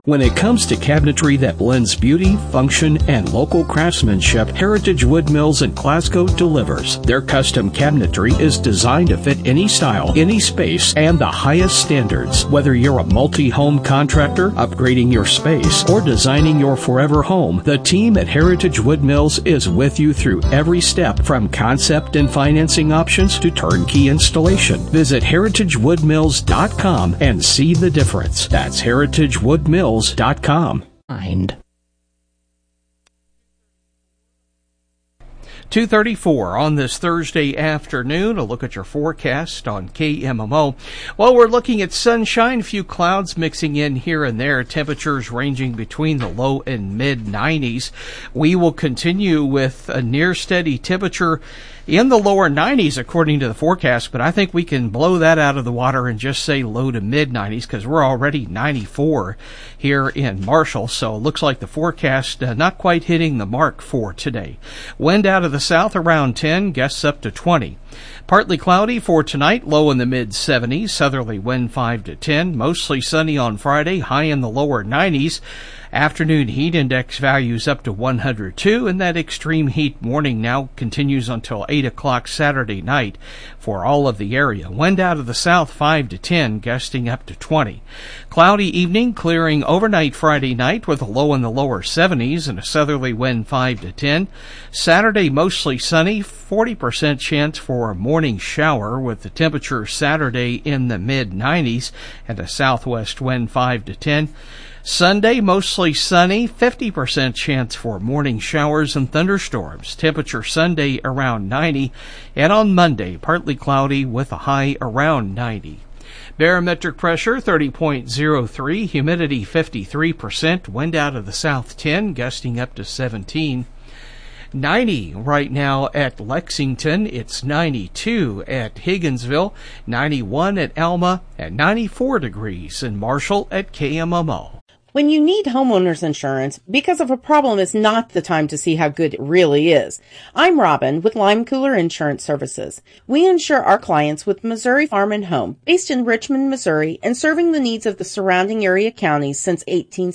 When it comes to cabinetry that blends beauty, function, and local craftsmanship, Heritage Wood Mills in Glasgow delivers. Their custom cabinetry is designed to fit any style, any space, and the highest standards. Whether you're a multi-home contractor, upgrading your space, or designing your forever home, the team at Heritage Wood Mills is with you through every step, from concept and financing options to turnkey installation. Visit heritagewoodmills.com and see the difference. That's heritagewoodmills.com. 2:34 on this Thursday afternoon. A look at your forecast on KMMO. Well, we're looking at sunshine, a few clouds mixing in here and there, temperatures ranging between the low and mid-90s. We will continue with a near steady temperature in the lower 90s according to the forecast, but I think we can blow that out of the water and just say low to mid-90s because we're already 94 here in Marshall, so it looks like the forecast not quite hitting the mark for today. Wind out of the south around 10, gusts up to 20. Partly cloudy for tonight, low in the mid-70s, southerly wind 5 to 10, mostly sunny on Friday, high in the lower 90s. Afternoon heat index values up to 102, and that extreme heat warning now continues until 8 o'clock Saturday night for all of the area. Wind out of the south 5 to 10, gusting up to 20. Cloudy evening, clearing overnight Friday night with a low in the lower 70s and a southerly wind 5 to 10. Saturday mostly sunny, 40% chance for a morning shower with the temperature Saturday in the mid-90s and a southwest wind 5 to 10. Sunday, mostly sunny, 50% chance for morning showers and thunderstorms. Temperature Sunday around 90, and on Monday, partly cloudy with a high around 90. Barometric pressure 30.03, humidity 53%, wind out of the south 10, gusting up to 17. 90 right now at Lexington. It's 92 at Higginsville, 91 at Alma, and 94 degrees in Marshall at KMMO. When you need homeowners insurance, because of a problem is not the time to see how good it really is. I'm Robin with Lime Cooler Insurance Services. We insure our clients with Missouri Farm and Home, based in Richmond, Missouri, and serving the needs of the surrounding area counties since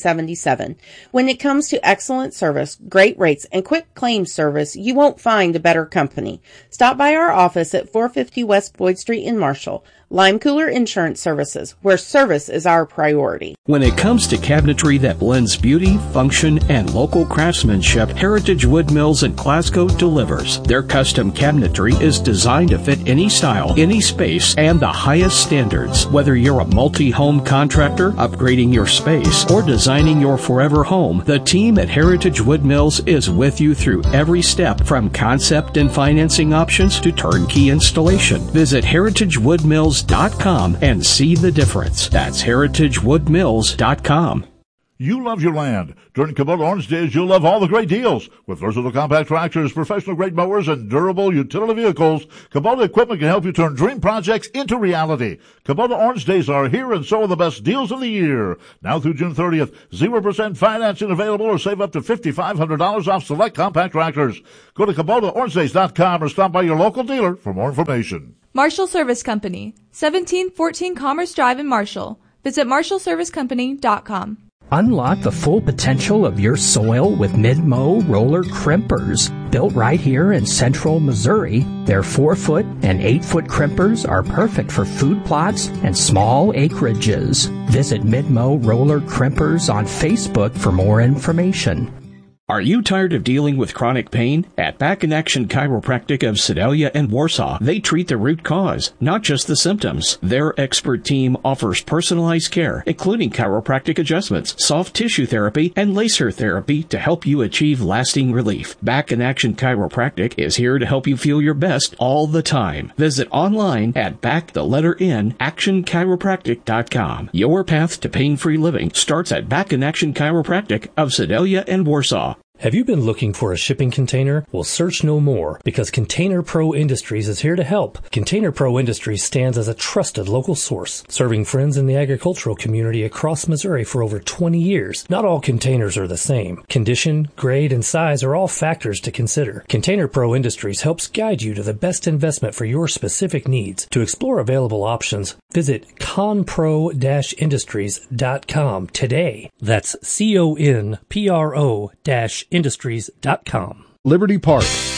1877. When it comes to excellent service, great rates, and quick claims service, you won't find a better company. Stop by our office at 450 West Boyd Street in Marshall. Lime Cooler Insurance Services, where service is our priority. When it comes to cabinetry that blends beauty, function, and local craftsmanship, Heritage Wood Mills in Glasgow delivers. Their custom cabinetry is designed to fit any style, any space, and the highest standards. Whether you're a multi-home contractor, upgrading your space, or designing your forever home, the team at Heritage Wood Mills is with you through every step, from concept and financing options to turnkey installation. Visit heritagewoodmills.com and see the difference. That's heritagewoodmills.com. You love your land. During Kubota Orange Days, you'll love all the great deals. With versatile compact tractors, professional-grade mowers, and durable utility vehicles, Kubota equipment can help you turn dream projects into reality. Kubota Orange Days are here, and so are the best deals of the year. Now through June 30th, 0% financing available, or save up to $5,500 off select compact tractors. Go to KubotaOrangeDays.com or stop by your local dealer for more information. Marshall Service Company, 1714 Commerce Drive in Marshall. Visit MarshallServiceCompany.com. Unlock the full potential of your soil with Mid-Mow roller crimpers. Built right here in central Missouri, their 4-foot and 8-foot crimpers are perfect for food plots and small acreages. Visit Mid-Mow roller crimpers on Facebook for more information. Are you tired of dealing with chronic pain? At Back in Action Chiropractic of Sedalia and Warsaw, they treat the root cause, not just the symptoms. Their expert team offers personalized care, including chiropractic adjustments, soft tissue therapy, and laser therapy to help you achieve lasting relief. Back in Action Chiropractic is here to help you feel your best all the time. Visit online at actionchiropractic.com. Your path to pain-free living starts at Back in Action Chiropractic of Sedalia and Warsaw. Have you been looking for a shipping container? Well, search no more, because Container Pro Industries is here to help. Container Pro Industries stands as a trusted local source, serving friends in the agricultural community across Missouri for over 20 years. Not all containers are the same. Condition, grade, and size are all factors to consider. Container Pro Industries helps guide you to the best investment for your specific needs. To explore available options, visit conpro-industries.com today. That's CONPRO-industries.com. Liberty Park,